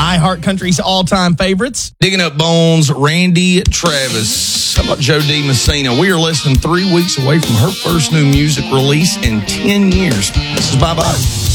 iHeart Country's all-time favorites. Digging Up Bones, Randy Travis. How about Joe D. Messina? We are less than 3 weeks away from her first new music release in 10 years. This is Bye Bye.